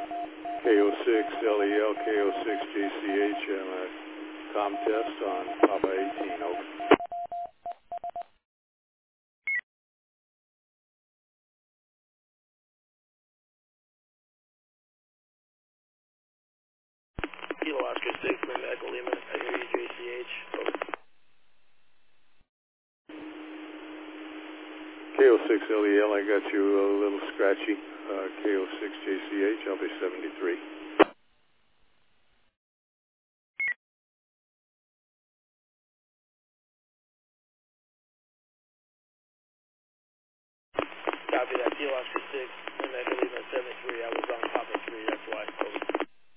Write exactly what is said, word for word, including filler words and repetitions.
K O six L E L, K O six J C H, and a com test on Papa eighteen, over. Kilo Oscar six, Lima Echo Lima, I hear you, J C H, over. K O six L E L, I got you a little scratchy. Uh, K O six J C H, I'll be seventy-three. Copy that, Kilo Oscar six, Lima Echo Lima, seventy-three, I was on Papa three, that's why, over.